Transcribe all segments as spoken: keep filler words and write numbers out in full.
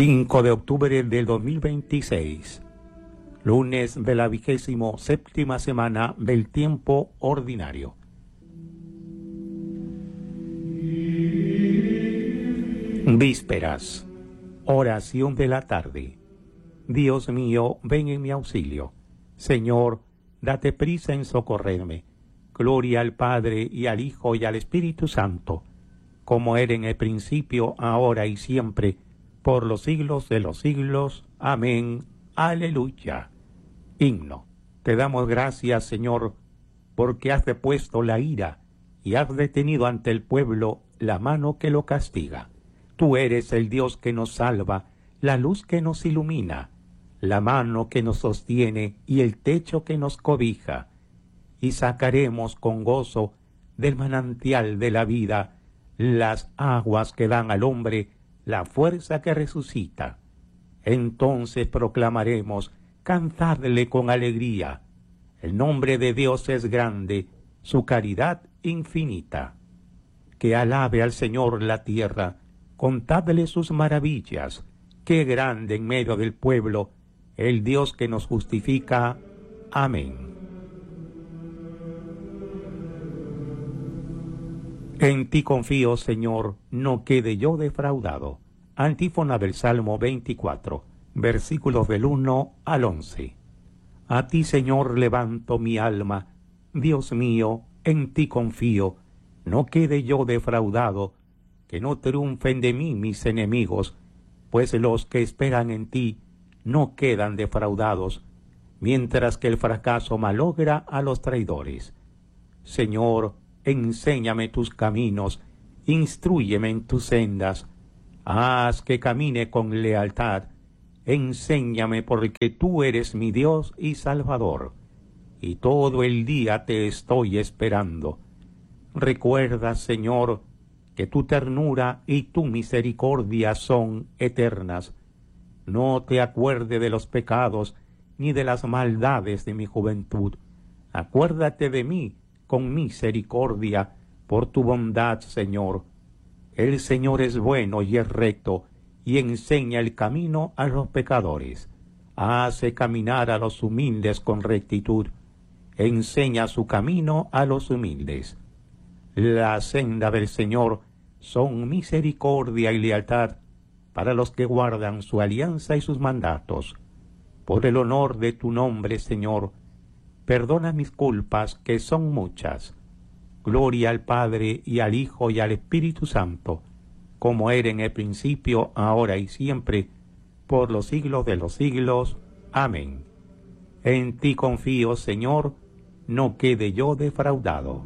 cinco de octubre del dos mil veintiséis, lunes de la vigésimo séptima semana del tiempo ordinario. Vísperas, oración de la tarde. Dios mío, ven en mi auxilio. Señor, date prisa en socorrerme. Gloria al Padre, y al Hijo, y al Espíritu Santo, como era en el principio, ahora y siempre, por los siglos de los siglos. Amén. Aleluya. Himno. Te damos gracias, Señor, porque has depuesto la ira y has detenido ante el pueblo la mano que lo castiga. Tú eres el Dios que nos salva, la luz que nos ilumina, la mano que nos sostiene y el techo que nos cobija. Y sacaremos con gozo del manantial de la vida las aguas que dan al hombre la fuerza que resucita. Entonces proclamaremos: cantadle con alegría. El nombre de Dios es grande, su caridad infinita. Que alabe al Señor la tierra, contadle sus maravillas. Qué grande en medio del pueblo el Dios que nos justifica. Amén. En ti confío, Señor, no quede yo defraudado. Antífona del Salmo veinticuatro, versículos del uno al once. A ti, Señor, levanto mi alma. Dios mío, en ti confío. No quede yo defraudado, que no triunfen de mí mis enemigos, pues los que esperan en ti no quedan defraudados, mientras que el fracaso malogra a los traidores. Señor, enséñame tus caminos, instrúyeme en tus sendas, haz que camine con lealtad, enséñame porque tú eres mi Dios y Salvador, y todo el día te estoy esperando. Recuerda, Señor, que tu ternura y tu misericordia son eternas. No te acuerde de los pecados ni de las maldades de mi juventud. Acuérdate de mí con misericordia, por tu bondad, Señor. El Señor es bueno y es recto, y enseña el camino a los pecadores. Hace caminar a los humildes con rectitud. Enseña su camino a los humildes. La senda del Señor son misericordia y lealtad para los que guardan su alianza y sus mandatos. Por el honor de tu nombre, Señor, perdona mis culpas, que son muchas. Gloria al Padre, y al Hijo, y al Espíritu Santo, como era en el principio, ahora y siempre, por los siglos de los siglos. Amén. En ti confío, Señor, no quede yo defraudado.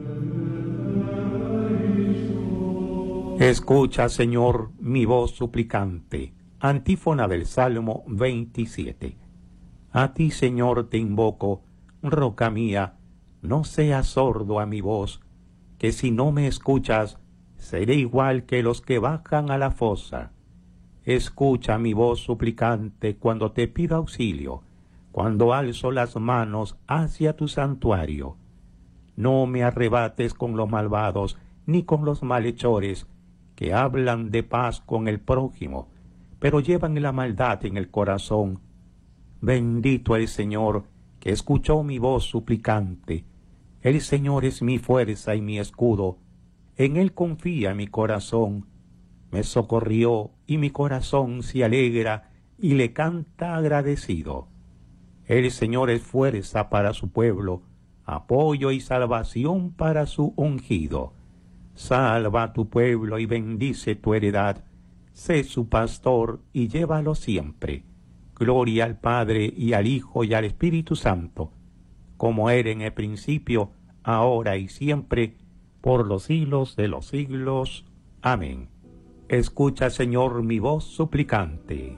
Escucha, Señor, mi voz suplicante. Antífona del Salmo veintisiete. A ti, Señor, te invoco, roca mía, no seas sordo a mi voz, que si no me escuchas, seré igual que los que bajan a la fosa. Escucha mi voz suplicante cuando te pido auxilio, cuando alzo las manos hacia tu santuario. No me arrebates con los malvados, ni con los malhechores, que hablan de paz con el prójimo, pero llevan la maldad en el corazón. Bendito el Señor, que escuchó mi voz suplicante. El Señor es mi fuerza y mi escudo. En Él confía mi corazón. Me socorrió y mi corazón se alegra y le canta agradecido. El Señor es fuerza para su pueblo, apoyo y salvación para su ungido. Salva a tu pueblo y bendice tu heredad. Sé su pastor y llévalo siempre. Gloria al Padre, y al Hijo, y al Espíritu Santo, como era en el principio, ahora y siempre, por los siglos de los siglos. Amén. Escucha, Señor, mi voz suplicante.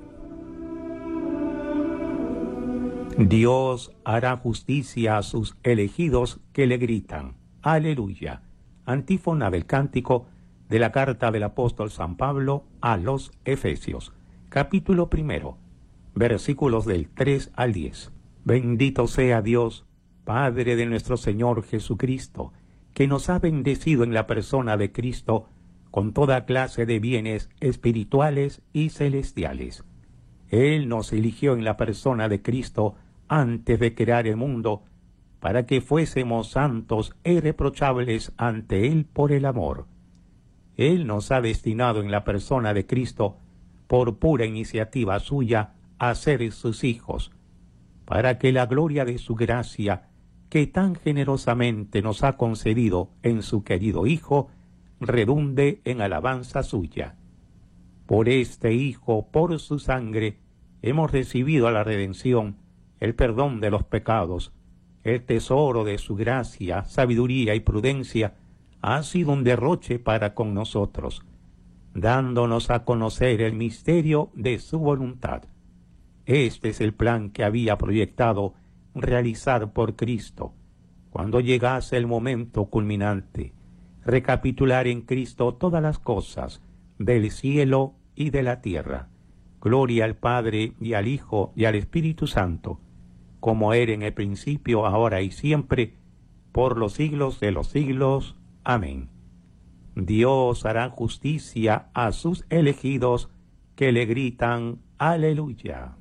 Dios hará justicia a sus elegidos que le gritan. Aleluya. Antífona del cántico de la carta del apóstol San Pablo a los Efesios, capítulo primero, versículos del tres al diez. Bendito sea Dios, Padre de nuestro Señor Jesucristo, que nos ha bendecido en la persona de Cristo con toda clase de bienes espirituales y celestiales. Él nos eligió en la persona de Cristo antes de crear el mundo, para que fuésemos santos e irreprochables ante Él por el amor. Él nos ha destinado en la persona de Cristo, por pura iniciativa suya, a ser sus hijos, para que la gloria de su gracia, que tan generosamente nos ha concedido en su querido Hijo, redunde en alabanza suya. Por este Hijo, por su sangre, hemos recibido la redención, el perdón de los pecados. El tesoro de su gracia, sabiduría y prudencia ha sido un derroche para con nosotros, dándonos a conocer el misterio de su voluntad. Este es el plan que había proyectado realizar por Cristo, cuando llegase el momento culminante, recapitular en Cristo todas las cosas del cielo y de la tierra. Gloria al Padre y al Hijo y al Espíritu Santo, como era en el principio, ahora y siempre, por los siglos de los siglos. Amén. Dios hará justicia a sus elegidos que le gritan aleluya.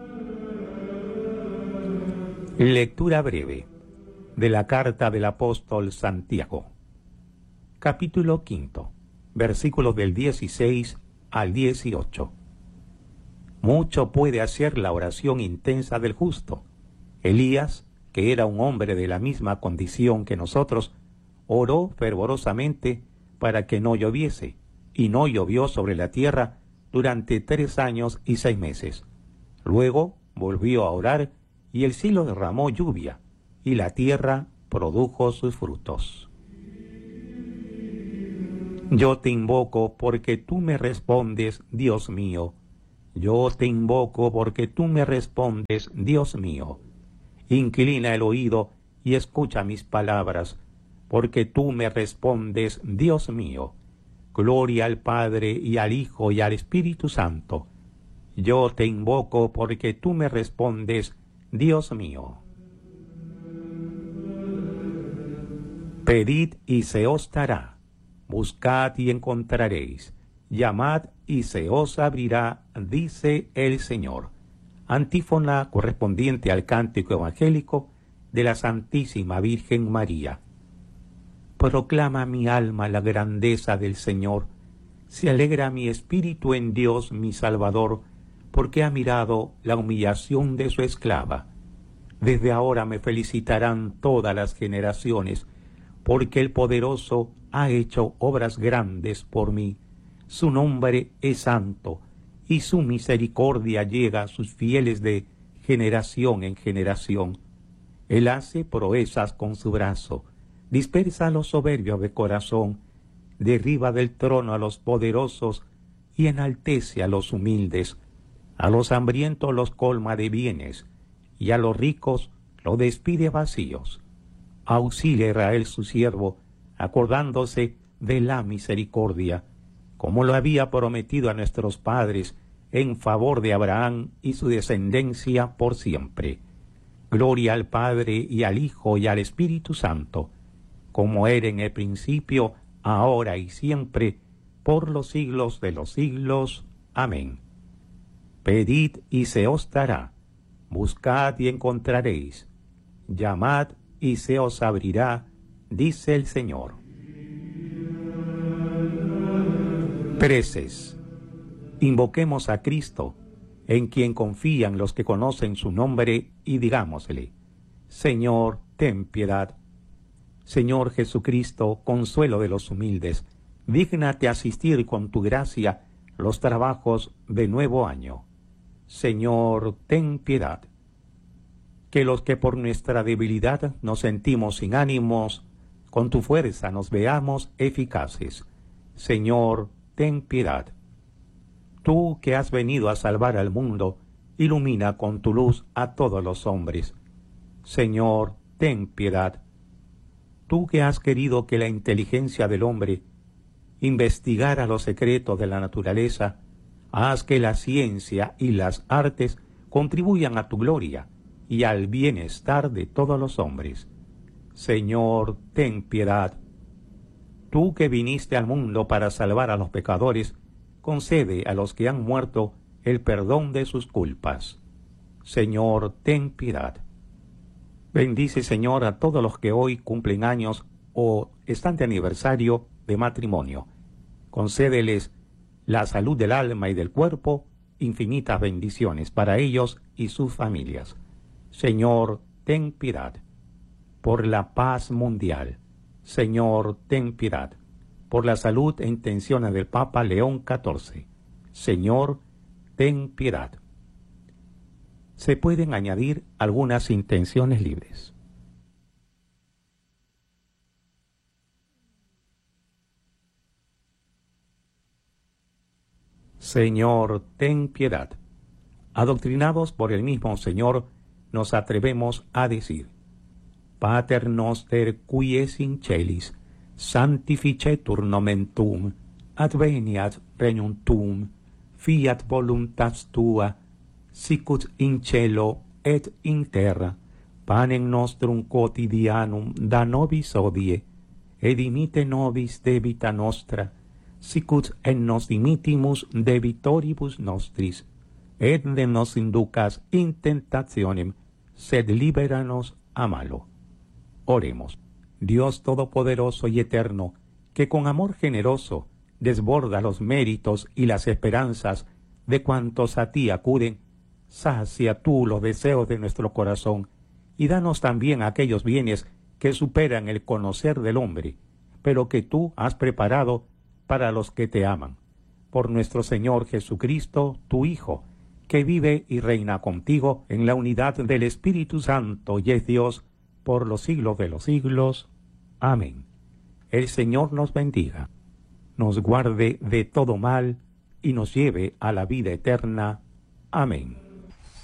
Lectura breve de la carta del apóstol Santiago. Capítulo quinto, versículos del dieciséis al dieciocho. Mucho puede hacer la oración intensa del justo. Elías, que era un hombre de la misma condición que nosotros, oró fervorosamente para que no lloviese, y no llovió sobre la tierra durante tres años y seis meses. Luego volvió a orar, y el cielo derramó lluvia, y la tierra produjo sus frutos. Yo te invoco porque tú me respondes, Dios mío. Yo te invoco porque tú me respondes, Dios mío. Inclina el oído y escucha mis palabras, porque tú me respondes, Dios mío. Gloria al Padre y al Hijo y al Espíritu Santo. Yo te invoco porque tú me respondes, Dios mío. Pedid y se os dará, buscad y encontraréis, llamad y se os abrirá, dice el Señor. Antífona correspondiente al cántico evangélico de la Santísima Virgen María. Proclama mi alma la grandeza del Señor, se alegra mi espíritu en Dios mi Salvador, porque ha mirado la humillación de su esclava. Desde ahora me felicitarán todas las generaciones, porque el Poderoso ha hecho obras grandes por mí. Su nombre es santo, y su misericordia llega a sus fieles de generación en generación. Él hace proezas con su brazo, dispersa a los soberbios de corazón, derriba del trono a los poderosos y enaltece a los humildes. A los hambrientos los colma de bienes, y a los ricos los despide vacíos. Auxilia a Israel su siervo, acordándose de la misericordia, como lo había prometido a nuestros padres, en favor de Abraham y su descendencia por siempre. Gloria al Padre y al Hijo y al Espíritu Santo, como era en el principio, ahora y siempre, por los siglos de los siglos. Amén. Pedid y se os dará, buscad y encontraréis, llamad y se os abrirá, dice el Señor. Preces. Invoquemos a Cristo, en quien confían los que conocen su nombre, y digámosle: Señor, ten piedad. Señor Jesucristo, consuelo de los humildes, dígnate asistir con tu gracia los trabajos de nuevo año. Señor, ten piedad. Que los que por nuestra debilidad nos sentimos sin ánimos, con tu fuerza nos veamos eficaces. Señor, ten piedad. Tú que has venido a salvar al mundo, ilumina con tu luz a todos los hombres. Señor, ten piedad. Tú que has querido que la inteligencia del hombre investigara los secretos de la naturaleza, haz que la ciencia y las artes contribuyan a tu gloria y al bienestar de todos los hombres. Señor, ten piedad. Tú que viniste al mundo para salvar a los pecadores, concede a los que han muerto el perdón de sus culpas. Señor, ten piedad. Bendice, Señor, a todos los que hoy cumplen años o están de aniversario de matrimonio. Concédeles la salud del alma y del cuerpo, infinitas bendiciones para ellos y sus familias. Señor, ten piedad. Por la paz mundial. Señor, ten piedad. Por la salud e intenciones del Papa León catorce. Señor, ten piedad. Se pueden añadir algunas intenciones libres. Señor, ten piedad. Adoctrinados por el mismo Señor, nos atrevemos a decir: Pater noster qui es in celis, sanctificetur nomen tuum, adveniat regnum tuum, fiat voluntas tua, sicut in cielo et in terra. Panem nostrum quotidianum da nobis hodie, et dimite nobis debita nostra, sicut et nos dimitimus debitoribus nostris, et ne nos inducas in tentationem, sed liberanos a malo. Oremos. Dios Todopoderoso y Eterno, que con amor generoso desborda los méritos y las esperanzas de cuantos a ti acuden, sacia tú los deseos de nuestro corazón y danos también aquellos bienes que superan el conocer del hombre, pero que tú has preparado para los que te aman. Por nuestro Señor Jesucristo, tu Hijo, que vive y reina contigo en la unidad del Espíritu Santo y es Dios por los siglos de los siglos. Amén. El Señor nos bendiga, nos guarde de todo mal y nos lleve a la vida eterna. Amén.